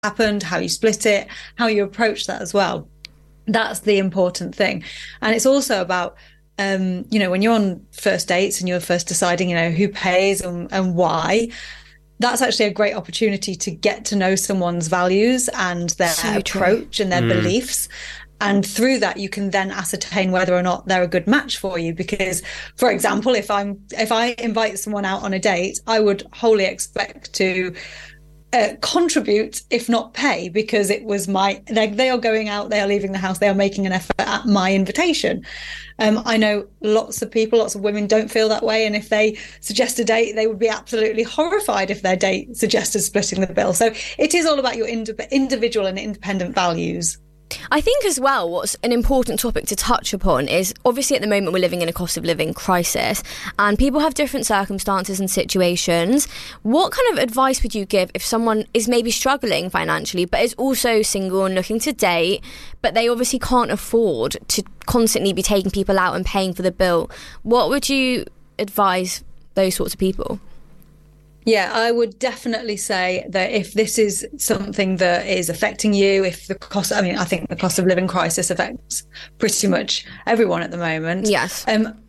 happened, how you split it, how you approach that as well. That's the important thing. And it's also about, when you're on first dates and you're first deciding, who pays and why, that's actually a great opportunity to get to know someone's values and their approach and their beliefs. And through that, you can then ascertain whether or not they're a good match for you. Because, for example, if I invite someone out on a date, I would wholly expect to contribute, if not pay, because it was they are going out, they are leaving the house, they are making an effort at my invitation. I know lots of women don't feel that way. And if they suggest a date, they would be absolutely horrified if their date suggested splitting the bill. So it is all about your individual and independent values. I think as well, what's an important topic to touch upon is, obviously at the moment we're living in a cost of living crisis and people have different circumstances and situations. What kind of advice would you give if someone is maybe struggling financially but is also single and looking to date, but they obviously can't afford to constantly be taking people out and paying for the bill? What would you advise those sorts of people? Yeah, I would definitely say that if this is something that is affecting you, I think the cost of living crisis affects pretty much everyone at the moment. Yes.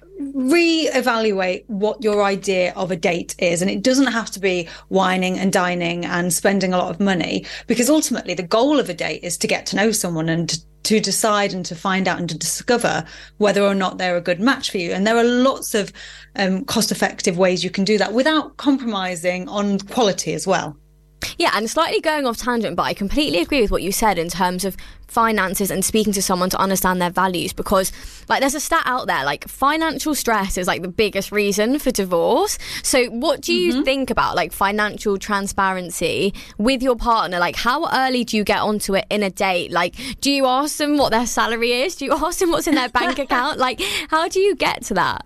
Reevaluate what your idea of a date is. And it doesn't have to be wining and dining and spending a lot of money, because ultimately the goal of a date is to get to know someone and to decide and to find out and to discover whether or not they're a good match for you. And there are lots of cost-effective ways you can do that without compromising on quality as well. Yeah, and slightly going off tangent, but I completely agree with what you said in terms of finances and speaking to someone to understand their values, because there's a stat out there, financial stress is the biggest reason for divorce. So what do you think about financial transparency with your partner? How early do you get onto it in a date? Do you ask them what their salary is? Do you ask them what's in their bank account? How do you get to that?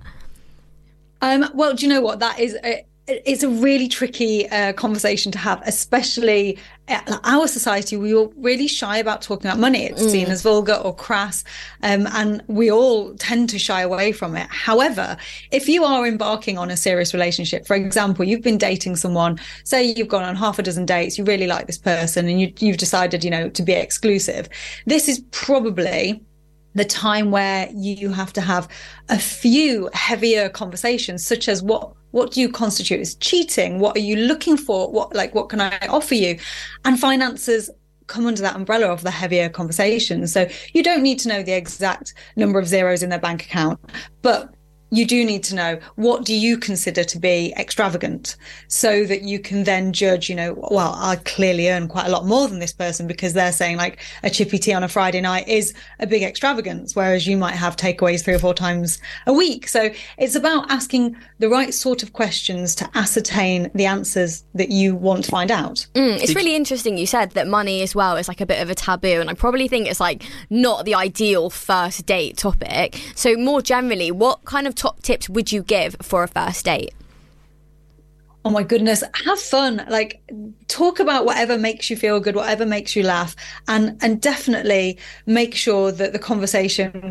Well, do you know what? That is it's a really tricky conversation to have, especially our society. We all really shy about talking about money. It's seen as vulgar or crass, and we all tend to shy away from it. However, if you are embarking on a serious relationship, for example, you've been dating someone, say you've gone on half a dozen dates, you really like this person, and you've decided, to be exclusive. This is probably the time where you have to have a few heavier conversations, such as what do you constitute as cheating? What are you looking for? What can I offer you? And finances come under that umbrella of the heavier conversations. So you don't need to know the exact number of zeros in their bank account, but you do need to know, what do you consider to be extravagant, so that you can then judge, I clearly earn quite a lot more than this person, because they're saying a chippy tea on a Friday night is a big extravagance, whereas you might have takeaways 3 or 4 times a week. So it's about asking the right sort of questions to ascertain the answers that you want to find out. It's really interesting you said that money as well is a bit of a taboo, and I probably think it's not the ideal first date topic. So more generally, what kind of top tips would you give for a first date? Oh my goodness, have fun. Talk about whatever makes you feel good, whatever makes you laugh, and definitely make sure that the conversation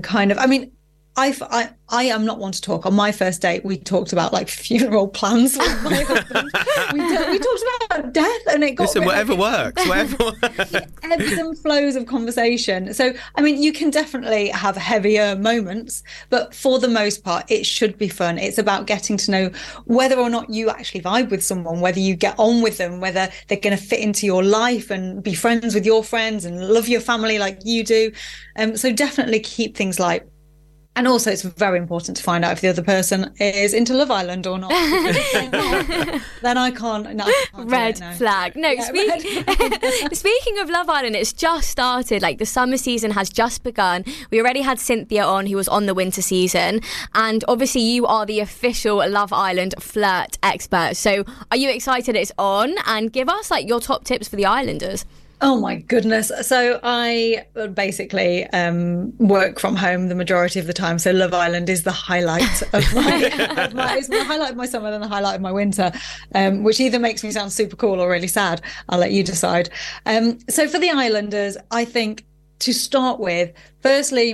I am not one to talk. On my first date, we talked about funeral plans with my husband. We talked about death, and it got whatever works. Ebbs and flows of conversation. So, you can definitely have heavier moments, but for the most part, it should be fun. It's about getting to know whether or not you actually vibe with someone, whether you get on with them, whether they're going to fit into your life and be friends with your friends and love your family like you do. So definitely keep things light. And also, it's very important to find out if the other person is into Love Island or not. Then I can't. No, I can't red do it, no. flag. No, speaking of Love Island, it's just started. The summer season has just begun. We already had Cynthia on, who was on the winter season. And obviously, you are the official Love Island flirt expert. So are you excited it's on? And give us your top tips for the Islanders. Oh my goodness. So I basically work from home the majority of the time. So Love Island is the highlight of it's the highlight of my summer and the highlight of my winter, which either makes me sound super cool or really sad. I'll let you decide. So for the Islanders, I think to start with, firstly,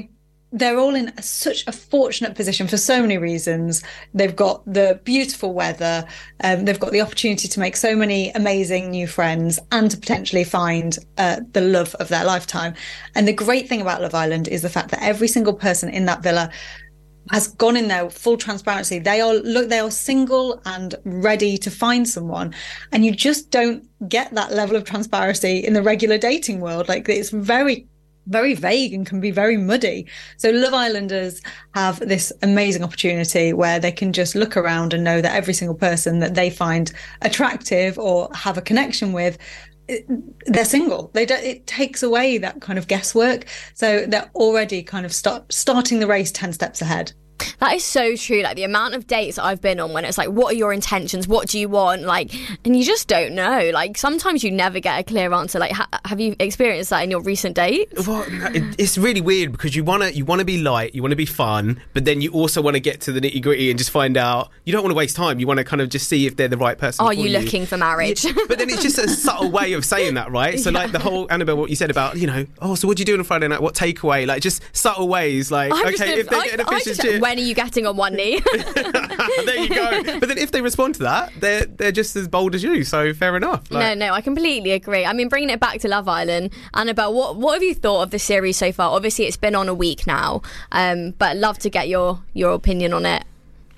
they're all in such a fortunate position for so many reasons. They've got the beautiful weather, they've got the opportunity to make so many amazing new friends and to potentially find the love of their lifetime. And the great thing about Love Island is the fact that every single person in that villa has gone in there full transparency. They are single and ready to find someone, and you just don't get that level of transparency in the regular dating world. Like, it's very, very vague and can be very muddy. So Love Islanders have this amazing opportunity where they can just look around and know that every single person that they find attractive or have a connection with, they're single. It takes away that kind of guesswork. So they're already kind of starting the race 10 steps ahead. That is so true. Like, the amount of dates I've been on when it's like, what are your intentions? What do you want? Like, and you just don't know. Like, sometimes you never get a clear answer. Like, have you experienced that in your recent dates? Well, it's really weird because you want to be light, you want to be fun, but then you also want to get to the nitty gritty and just find out. You don't want to waste time. You want to kind of just see if they're the right person. Are you looking for marriage? Yeah, but then it's just a subtle way of saying that, right? So like the whole, Annabelle, what you said about, so what do you do on a Friday night? What takeaway? Like, just subtle ways. Like, if they get a fish and chip. When are you getting on one knee? There you go. But then if they respond to that, they're just as bold as you. So fair enough. No, I completely agree. I mean, bringing it back to Love Island, Annabelle, what have you thought of the series so far? Obviously, it's been on a week now, but I'd love to get your opinion on it.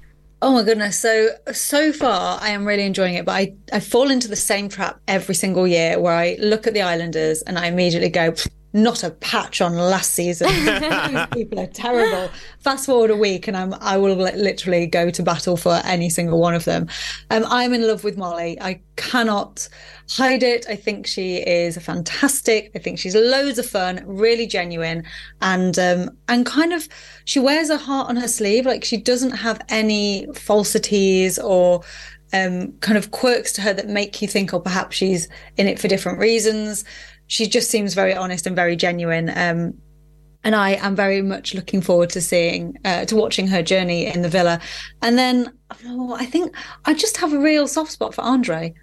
Oh my goodness. So far, I am really enjoying it, but I fall into the same trap every single year where I look at the Islanders and I immediately go, not a patch on last season. These people are terrible. Fast forward a week and I will literally go to battle for any single one of them. I'm in love with Molly. I cannot hide it. I think she is fantastic. I think she's loads of fun, really genuine, and kind of, she wears her heart on her sleeve. Like, she doesn't have any falsities or kind of quirks to her that make you think, oh, perhaps she's in it for different reasons. She just seems very honest and very genuine. And I am very much looking forward to watching her journey in the villa. And then I think I just have a real soft spot for Andre.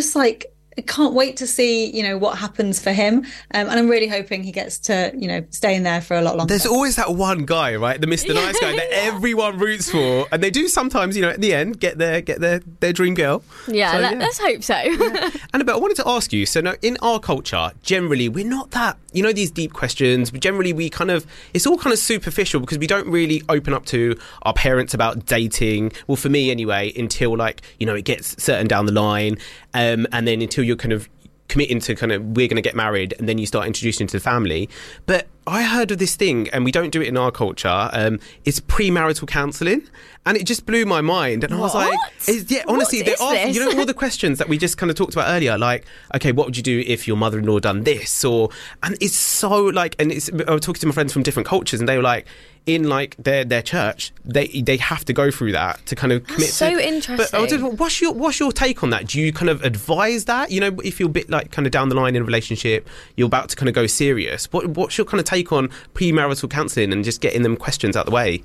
I can't wait to see, what happens for him. And I'm really hoping he gets to, stay in there for a lot longer. There's always that one guy, right? The Mr. Nice guy that everyone roots for. And they do sometimes, at the end, get their dream girl. Yeah, let's hope so. Yeah. Annabelle, I wanted to ask you, so now in our culture, generally, we're not that, these deep questions. Generally, it's all kind of superficial because we don't really open up to our parents about dating. Well, for me anyway, until it gets certain down the line. And then until you're kind of committing to we're going to get married, and then you start introducing to the family. But I heard of this thing, and we don't do it in our culture. It's premarital counselling, and it just blew my mind. And I was like, honestly, there are all the questions that we just kind of talked about earlier, like, okay, what would you do if your mother-in-law done this? And it's so I was talking to my friends from different cultures, and they were like, in their church, they have to go through that to kind of commit. That's so interesting. But what's your take on that? Do you kind of advise that? If you're a bit kind of down the line in a relationship, you're about to kind of go serious. What's your kind of take on premarital counselling and just getting them questions out the way?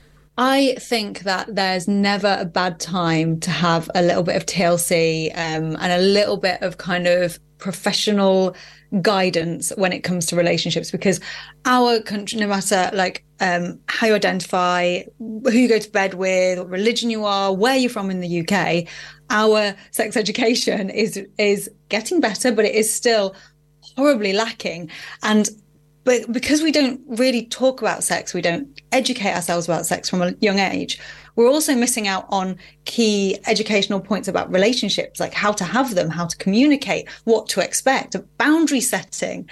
I think that there's never a bad time to have a little bit of TLC and a little bit of kind of professional guidance when it comes to relationships, because our country, no matter how you identify, who you go to bed with, what religion you are, where you're from in the UK, our sex education is getting better, but it is still horribly lacking. But because we don't really talk about sex, we don't educate ourselves about sex from a young age, we're also missing out on key educational points about relationships, like how to have them, how to communicate, what to expect, boundary setting,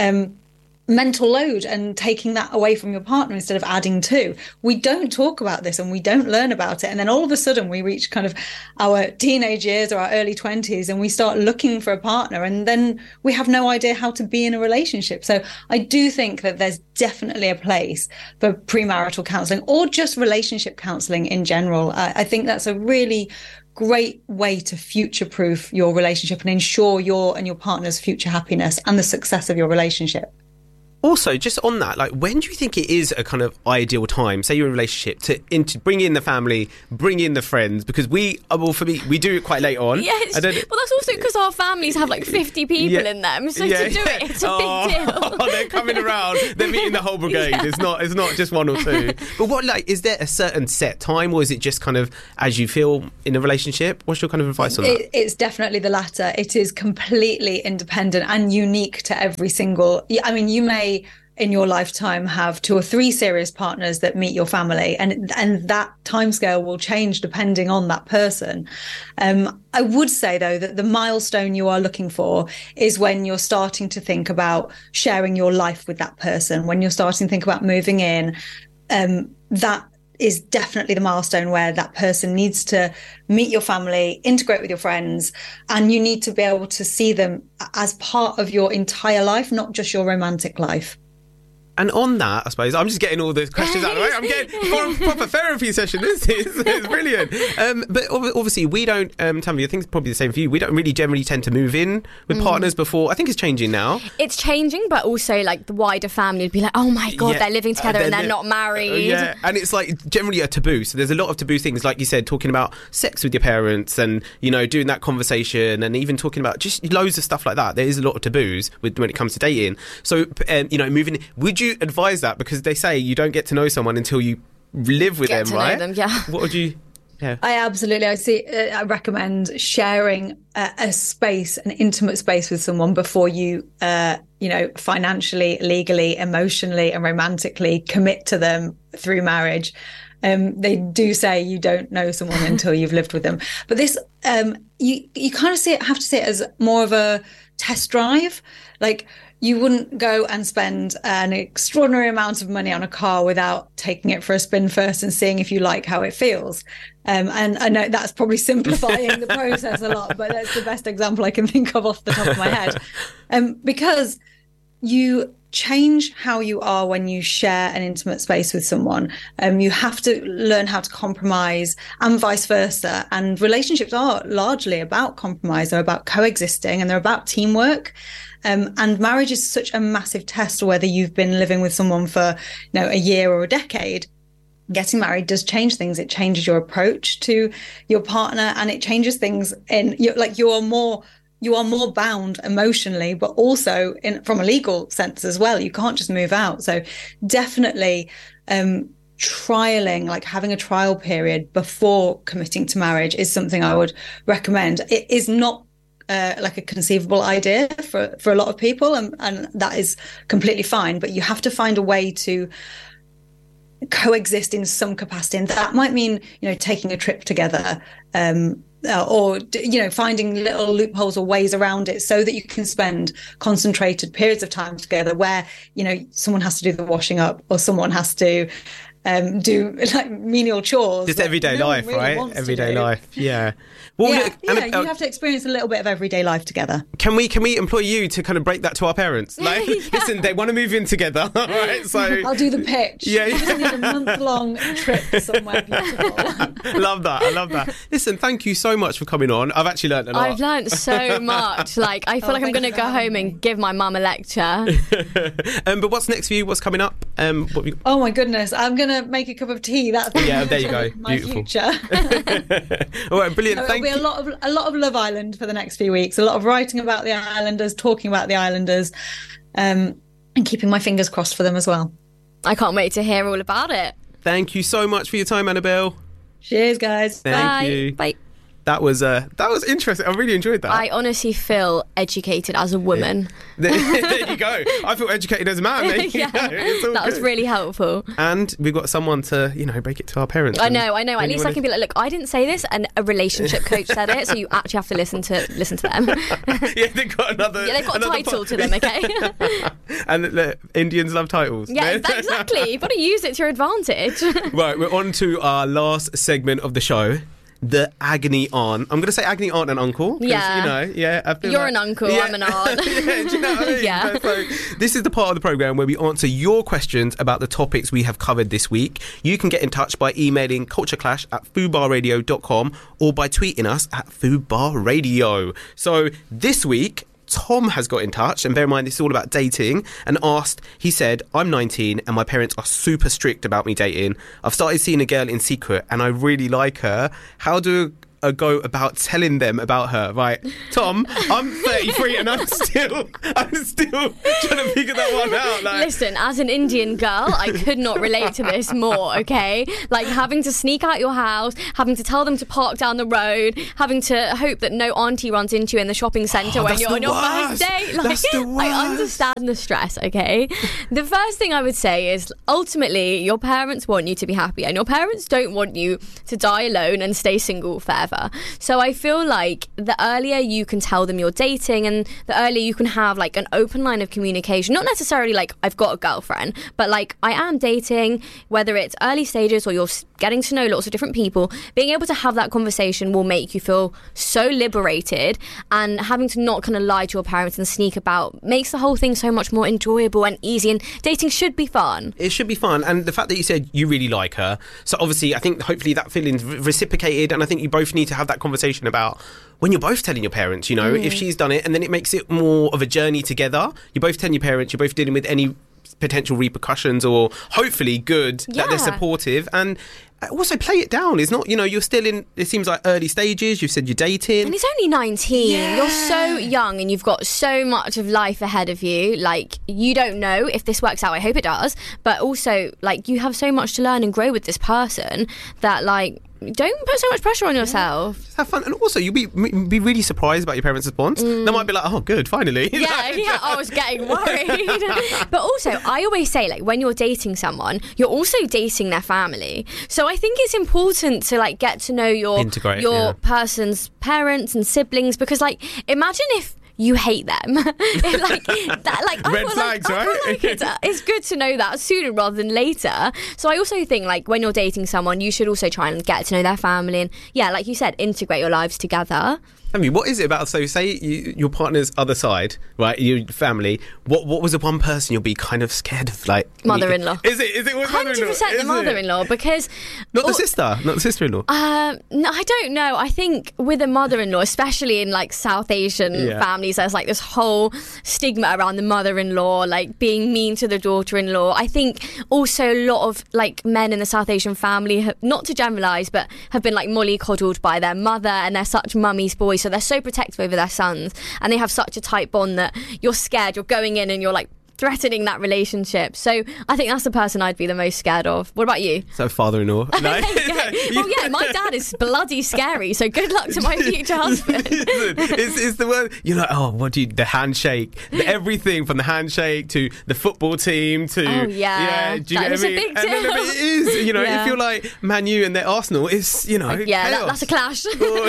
mental load, and taking that away from your partner instead of adding to. We don't talk about this and we don't learn about it. And then all of a sudden we reach kind of our teenage years or our early 20s and we start looking for a partner, and then we have no idea how to be in a relationship. So I do think that there's definitely a place for premarital counselling, or just relationship counselling in general. I think that's a really great way to future-proof your relationship and ensure your and your partner's future happiness and the success of your relationship. Also, just on that, like, when do you think it is a kind of ideal time, say you're in a relationship, to bring in the family, bring in the friends? Because for me, we do it quite late on. Yes, well, that's also because our families have like 50 people in them, so to do it, it's a big deal. They're coming around, they're meeting the whole brigade. Yeah. It's not just one or two. But what, like, is there a certain set time, or is it just kind of as you feel in a relationship? What's your kind of advice on that? It's definitely the latter. It is completely independent and unique to every single. I mean, you may in your lifetime have 2 or 3 serious partners that meet your family, and that timescale will change depending on that person. I would say, though, that the milestone you are looking for is when you're starting to think about sharing your life with that person, when you're starting to think about moving in. That is definitely the milestone where that person needs to meet your family, integrate with your friends, and you need to be able to see them as part of your entire life, not just your romantic life. And on that, I suppose, I'm just getting all the questions out of the way. I'm getting a proper therapy session. This is brilliant. But obviously, we don't, Tammy, I think it's probably the same for you. We don't really generally tend to move in with partners before. I think it's changing now. It's changing, but also like the wider family would be like, oh my God, they're living together and they're not married. Yeah, and it's like generally a taboo. So there's a lot of taboo things, like you said, talking about sex with your parents and, you know, doing that conversation, and even talking about just loads of stuff like that. There is a lot of taboos when it comes to dating. So, you know, moving in, would you advise that? Because they say you don't get to know someone until you live with them, right? Know them, yeah. What would you? Yeah. I recommend sharing a space, an intimate space with someone before you, financially, legally, emotionally, and romantically commit to them through marriage. They do say you don't know someone until you've lived with them. But this, you kind of have to see it as more of a test drive. Like, you wouldn't go and spend an extraordinary amount of money on a car without taking it for a spin first and seeing if you like how it feels. And I know that's probably simplifying the process a lot, but that's the best example I can think of off the top of my head. Because you change how you are when you share an intimate space with someone. You have to learn how to compromise, and vice versa. And relationships are largely about compromise. They're about coexisting, and they're about teamwork. And marriage is such a massive test, whether you've been living with someone for, a year or a decade. Getting married does change things. It changes your approach to your partner, and it changes things you are more bound emotionally, but also from a legal sense as well. You can't just move out. So definitely trialing, like having a trial period before committing to marriage, is something I would recommend. It is not like a conceivable idea for a lot of people, and that is completely fine. But you have to find a way to coexist in some capacity, and that might mean taking a trip together, or finding little loopholes or ways around it, so that you can spend concentrated periods of time together where someone has to do the washing up, or someone has to do like menial chores. Just everyday life, really, right? Everyday life, yeah. Well, you have to experience a little bit of everyday life together. Can we employ you to kind of break that to our parents? Like, listen, they want to move in together, right? So I'll do the pitch. Yeah, you just need a month-long trip somewhere beautiful. I love that. Listen, thank you so much for coming on. I've actually learned a lot. I've learned so much. Like, I feel like I'm going to go home and give my mum a lecture. But what's next for you? What's coming up? Oh my goodness, I'm going to make a cup of tea. That's there you go. My Beautiful. future. All right, brilliant. Thank you. A lot of Love Island for the next few weeks. A lot of writing about the Islanders, talking about the Islanders, and keeping my fingers crossed for them as well. I can't wait to hear all about it. Thank you so much for your time, Annabelle. Cheers, guys. Thank you. Bye. That was interesting. I really enjoyed that. I honestly feel educated as a woman. There you go. I feel educated as a man. Yeah, that was really helpful. And we've got someone to, break it to our parents. I know. At least I can be like, look, I didn't say this, and a relationship coach said it, so you actually have to listen to them. Yeah, they've got another. Yeah, they've got a title to them, okay? And the Indians love titles. Yeah, exactly. You've got to use it to your advantage. Right, we're on to our last segment of the show. The agony aunt. I'm going to say agony aunt and uncle. Yeah. I feel You're an uncle, I'm an aunt. Do you know what I mean? Yeah. So this is the part of the programme where we answer your questions about the topics we have covered this week. You can get in touch by emailing cultureclash@foodbarradio.com or by tweeting us at foodbarradio. So this week, Tom has got in touch, and bear in mind this is all about dating, and asked, he said, I'm 19 and my parents are super strict about me dating. I've started seeing a girl in secret and I really like her. How do I go about telling them about her? Right, Tom, I'm 33 and I'm still trying to figure that one out. Like, listen, as an Indian girl, I could not relate to this more, okay? Like having to sneak out your house, having to tell them to park down the road, having to hope that no auntie runs into you in the shopping centre when you're on your first date. Like, that's the worst. I understand the stress, okay? The first thing I would say is ultimately your parents want you to be happy, and your parents don't want you to die alone and stay single forever. So I feel like the earlier you can tell them you're dating, and the earlier you can have like an open line of communication, not necessarily like I've got a girlfriend, but like I am dating, whether it's early stages or you're getting to know lots of different people, being able to have that conversation will make you feel so liberated, and having to not kind of lie to your parents and sneak about makes the whole thing so much more enjoyable and easy, and dating should be fun. It should be fun. And the fact that you said you really like her, so obviously I think hopefully that feeling's reciprocated, and I think you both need to have that conversation about when you're both telling your parents, you know, if she's done it, and then it makes it more of a journey together. You're both telling your parents, you're both dealing with any potential repercussions, or hopefully good that they're supportive, and also play it down. It's not, you know, you're still in, it seems like early stages. You've said you're dating. And he's only 19. Yeah. You're so young and you've got so much of life ahead of you. Like, you don't know if this works out. I hope it does. But also, like, you have so much to learn and grow with this person that, like, don't put so much pressure on yourself. Just have fun. And also, you'll be really surprised about your parents' response. They might be like, oh, good, finally. Yeah, I was getting worried. But also, I always say, like, when you're dating someone, you're also dating their family. So I think it's important to, like, get to know your person's parents and siblings, because, like, imagine if you hate them. Like that, like red flags, right? I feel like it's good to know that sooner rather than later. So I also think, like, when you're dating someone, you should also try and get to know their family, and yeah, like you said, integrate your lives together. I mean, what is it about? So, say your partner's other side, right? Your family. What was the one person you'll be kind of scared of? Like mother-in-law. Is it with mother-in-law? 100% the mother-in-law, because not the sister-in-law. No, I don't know. I think with a mother-in-law, especially in like South Asian families, there's like this whole stigma around the mother-in-law, like being mean to the daughter-in-law. I think also a lot of like men in the South Asian family, not to generalise, but have been like mollycoddled by their mother, and they're such mummy's boys. So they're so protective over their sons, and they have such a tight bond that you're scared. You're going in and you're like threatening that relationship. So I think that's the person I'd be the most scared of. What about you? So father-in-law. No. Well, yeah, my dad is bloody scary, so good luck to my future husband. It's the word, you're like, oh, what do you, the handshake, everything from the handshake to the football team to do you that get what I mean? A big deal. And then it is, you know, if you're like Man U and their Arsenal, it's, you know, that's a clash.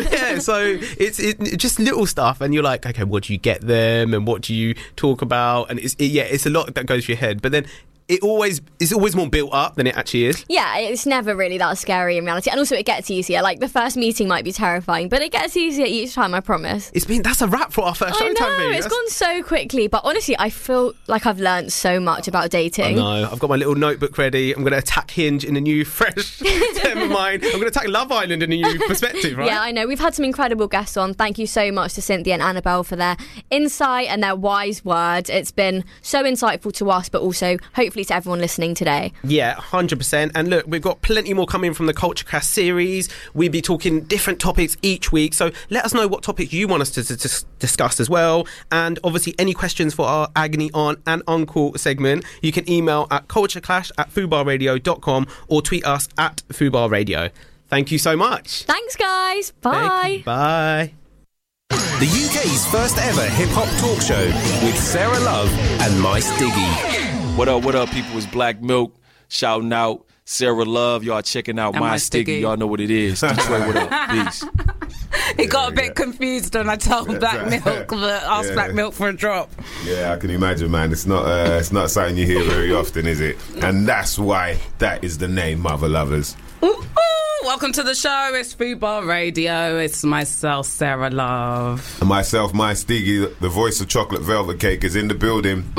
So it's just little stuff, and you're like, okay, what do you get them, and what do you talk about, and it's a lot that goes through your head, but then it's always more built up than it actually is. Yeah, it's never really that scary in reality, and also it gets easier. Like the first meeting might be terrifying, but it gets easier each time, I promise. That's a wrap for our first show time. I know, it's gone so quickly, but honestly I feel like I've learned so much about dating. I know, I've got my little notebook ready. I'm going to attack Hinge in a new fresh term of mind. I'm going to attack Love Island in a new perspective, right? Yeah, I know, we've had some incredible guests on. Thank you so much to Cynthia and Annabelle for their insight and their wise words. It's been so insightful to us, but also hopefully to everyone listening today. Yeah, 100%. And look, we've got plenty more coming from the Culture Cast series. We'll be talking different topics each week, so let us know what topics you want us to discuss as well. And obviously any questions for our Agony Aunt and Uncle segment, you can email at cultureclash@fubarradio.com or tweet us at fubarradio. Thank you so much. Thanks guys. Bye. Bye. The UK's first ever hip-hop talk show with Sarah Love and Mice Diggy. What up, people? It's Black Milk shouting out Sarah Love. Y'all checking out My Sticky. Y'all know what it is. Detroit, what up? Peace. He got a bit confused when I told Black Milk, but asked Black Milk for a drop. Yeah, I can imagine, man. It's not something you hear very often, is it? And that's why that is the name, Mother Lovers. Ooh, welcome to the show. It's Fubar Radio. It's myself, Sarah Love. And myself, Mice Diggy, the voice of Chocolate Velvet Cake, is in the building.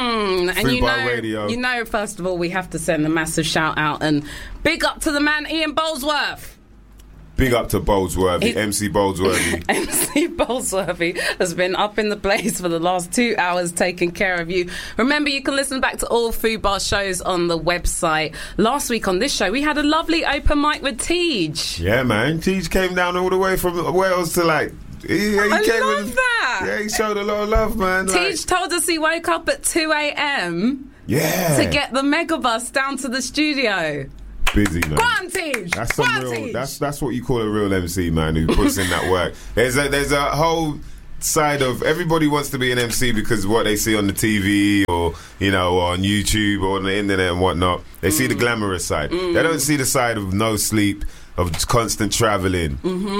And Radio. you know, first of all, we have to send a massive shout out and big up to the man Ian Bolesworth. Big up to Boldsworthy, MC Boldsworthy. MC Boldsworthy has been up in the place for the last 2 hours taking care of you. Remember, you can listen back to all Fubar shows on the website. Last week on this show, we had a lovely open mic with Tej. Yeah, man. Tej came down all the way from Wales to like... He I came love that. Yeah, he showed a lot of love, man. Tej told us he woke up at 2 a.m. Yeah. to get the megabus down to the studio. Busy, man. Go on, Tej. That's Go some on, real. Tej. That's what you call a real MC, man, who puts in that work. There's a whole side of everybody wants to be an MC because of what they see on the TV or or on YouTube or on the internet and whatnot. They see the glamorous side. They don't see the side of no sleep, of constant travelling,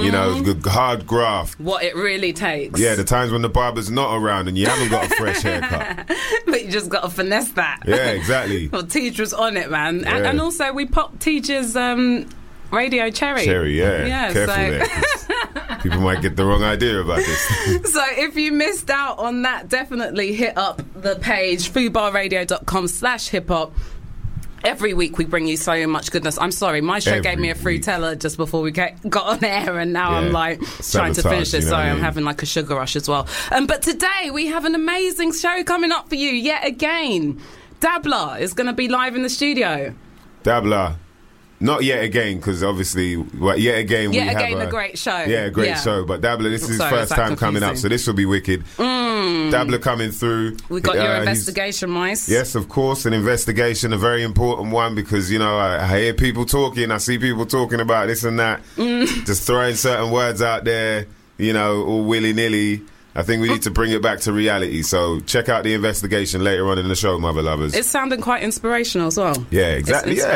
hard graft. What it really takes. Yeah, the times when the barber's not around and you haven't got a fresh haircut. But you just got to finesse that. Yeah, exactly. Well, Tej was on it, man. Yeah. And also, we popped Tej's radio cherry. Cherry, yeah. Careful there. People might get the wrong idea about this. So if you missed out on that, definitely hit up the page, fubarradio.com/hiphop. Every week we bring you so much goodness. I'm sorry, my show gave me a free teller just before we got on air, and now I'm like trying to finish it. Sorry, I'm having like a sugar rush as well. But today we have an amazing show coming up for you yet again. Dabla is going to be live in the studio. Dabla. Not yet again, because obviously, yet again we have a great show. Yeah, a great show. But Dabla, this is his first time coming up, so this will be wicked. Dabla coming through. We got your investigation, Mice. Yes, of course, an investigation, a very important one, because I hear people talking, I see people talking about this and that, just throwing certain words out there, all willy nilly. I think we need to bring it back to reality. So check out the investigation later on in the show, mother lovers. It's sounding quite inspirational as well. Yeah, exactly. Yeah,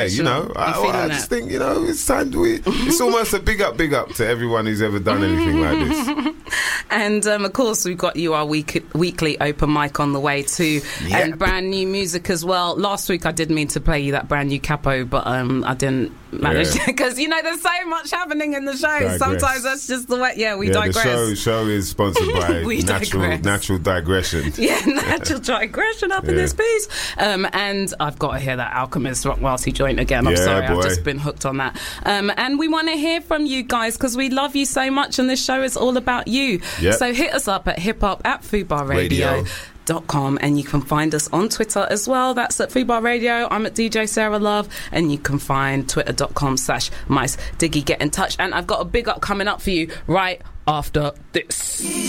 I just think it's time to. It's almost a big up to everyone who's ever done anything like this. And of course, we've got our weekly open mic on the way too, and brand new music as well. Last week I did mean to play you that brand new capo, but I didn't manage because there's so much happening in the show. Sometimes that's just the way. Yeah, we digress. The show is sponsored by natural digression. Yeah, natural digression up in this piece. And I've got to hear that Alchemist Rockwildsy joint again. I'm sorry, I've just been hooked on that. And we want to hear from you guys because we love you so much, and this show is all about you. Yep. So hit us up at hiphop@fubarradio.com, and you can find us on Twitter as well. That's at Fubar Radio. I'm at DJ Sarah Love, and you can find twitter.com/MiceDiggy. Get in touch, and I've got a big up coming up for you right after this.